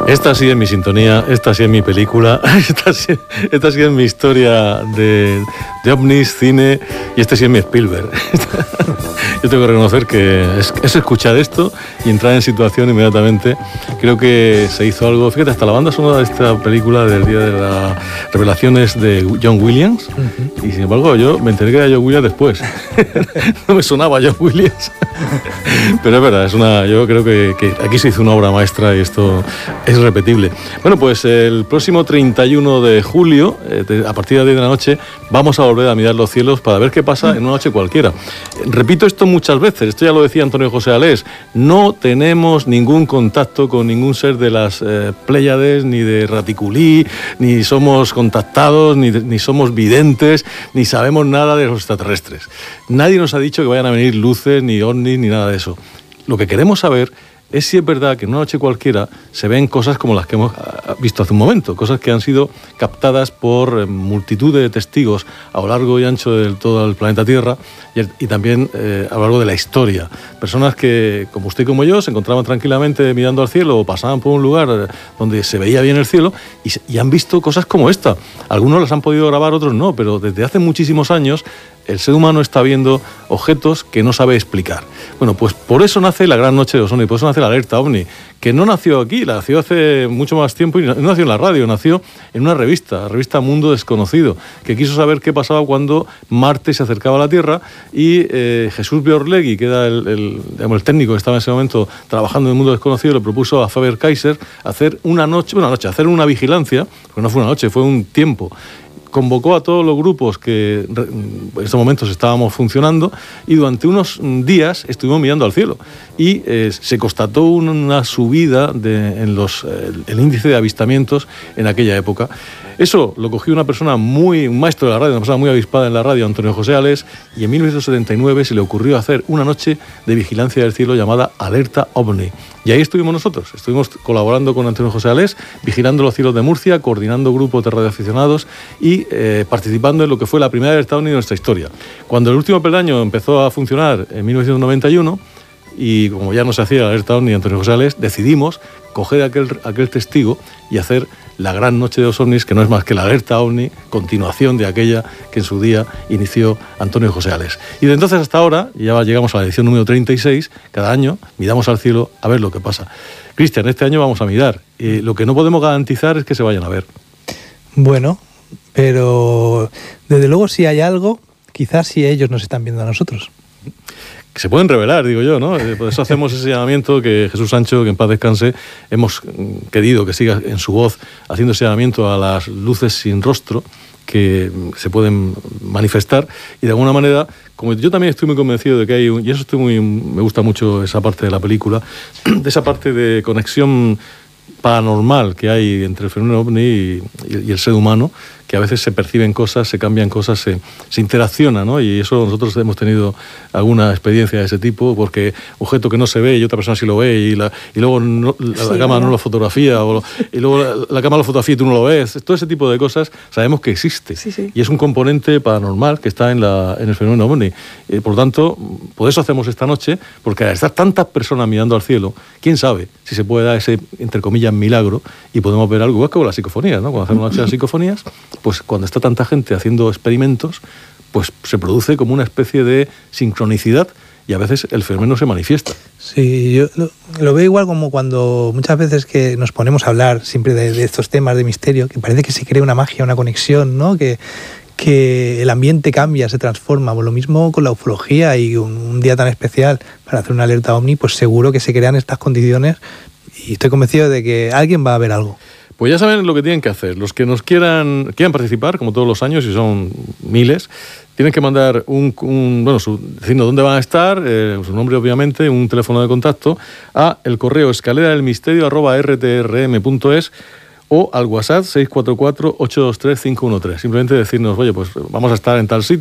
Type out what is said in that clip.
Esta sí es mi sintonía, esta sí es mi película, esta sí es mi historia de ovnis, cine, y este sí es mi Spielberg. Yo tengo que reconocer que es escuchar esto y entrar en situación inmediatamente. Creo que se hizo algo, fíjate, hasta la banda sonora de esta película del Día de las Revelaciones de John Williams, y sin embargo yo me enteré que era John Williams después. No me sonaba John Williams. Pero es verdad, yo creo que aquí se hizo una obra maestra y esto es repetible. Bueno, pues el próximo 31 de julio, a partir de las 10 de la noche, vamos a volver a mirar los cielos para ver qué pasa en una noche cualquiera. Repito esto muchas veces, esto ya lo decía Antonio José Alés, no tenemos ningún contacto con ningún ser de las Pléyades, ni de Raticulí, ni somos contactados, ni somos videntes, ni sabemos nada de los extraterrestres. Nadie nos ha dicho que vayan a venir luces, ni ovnis, ni nada de eso. Lo que queremos saber es si es verdad que en una noche cualquiera se ven cosas como las que hemos visto hace un momento, cosas que han sido captadas por multitud de testigos a lo largo y ancho de todo el planeta Tierra y también a lo largo de la historia. Personas que, como usted y como yo, se encontraban tranquilamente mirando al cielo o pasaban por un lugar donde se veía bien el cielo y han visto cosas como esta. Algunos las han podido grabar, otros no, pero desde hace muchísimos años el ser humano está viendo objetos que no sabe explicar. Bueno, pues por eso nace la gran noche de los ovnis, por eso nace la alerta ovni, que no nació aquí, nació hace mucho más tiempo y no nació en la radio, nació en una revista, la revista Mundo Desconocido, que quiso saber qué pasaba cuando Marte se acercaba a la Tierra y Jesús Björlegui, que era el técnico que estaba en ese momento trabajando en el Mundo Desconocido, le propuso a Faber-Kaiser hacer hacer una vigilancia, porque no fue una noche, fue un tiempo. Convocó a todos los grupos que en estos momentos estábamos funcionando y durante unos días estuvimos mirando al cielo y se constató una subida en el índice de avistamientos en aquella época. Eso lo cogió un maestro de la radio, una persona muy avispada en la radio, Antonio José Alés, y en 1979 se le ocurrió hacer una noche de vigilancia del cielo llamada Alerta OVNI. Y ahí estuvimos nosotros, estuvimos colaborando con Antonio José Alés, vigilando los cielos de Murcia, coordinando grupos de radioaficionados y participando en lo que fue la primera alerta OVNI de nuestra historia. Cuando el último peldaño empezó a funcionar en 1991, y como ya no se hacía la alerta OVNI de Antonio José Alés, decidimos coger aquel testigo y hacer la gran noche de los ovnis, que no es más que la alerta OVNI, continuación de aquella que en su día inició Antonio José Alés. Y de entonces hasta ahora, ya llegamos a la edición número 36, cada año miramos al cielo a ver lo que pasa. Cristian, este año vamos a mirar. Lo que no podemos garantizar es que se vayan a ver. Bueno, pero desde luego si hay algo, quizás si ellos nos están viendo a nosotros. Que se pueden revelar, digo yo, ¿no? Por eso hacemos ese llamamiento que Jesús Sancho, que en paz descanse, hemos querido que siga en su voz haciendo ese llamamiento a las luces sin rostro que se pueden manifestar y de alguna manera, como yo también estoy muy convencido de que hay y eso me gusta mucho esa parte de la película, de esa parte de conexión paranormal que hay entre el fenómeno ovni y el ser humano, que a veces se perciben cosas, se cambian cosas, se interacciona, ¿no? Y eso nosotros hemos tenido alguna experiencia de ese tipo, porque objeto que no se ve y otra persona sí lo ve y luego la cámara no lo fotografía y luego la cámara lo fotografía y tú no lo ves. Todo ese tipo de cosas sabemos que existe. Sí. Y es un componente paranormal que está en el fenómeno ovni. Por lo tanto, por eso hacemos esta noche, porque al estar tantas personas mirando al cielo, quién sabe si se puede dar ese, entre comillas, milagro y podemos ver algo, igual que con las psicofonías, ¿no? Cuando hacemos una noche de psicofonías, pues cuando está tanta gente haciendo experimentos, pues se produce como una especie de sincronicidad y a veces el fenómeno se manifiesta. Sí, yo lo veo igual como cuando muchas veces que nos ponemos a hablar siempre de estos temas de misterio, que parece que se crea una magia, una conexión, ¿no? Que el ambiente cambia, se transforma. Pues lo mismo con la ufología y un día tan especial para hacer una alerta OVNI, pues seguro que se crean estas condiciones y estoy convencido de que alguien va a ver algo. Pues ya saben lo que tienen que hacer. Los que nos quieran participar, como todos los años, y son miles, tienen que mandar diciendo dónde van a estar, su nombre obviamente, un teléfono de contacto, a el correo escaleradelmisterio@rtrm.es o al WhatsApp 644-823-513. Simplemente decirnos, oye, pues vamos a estar en tal sitio.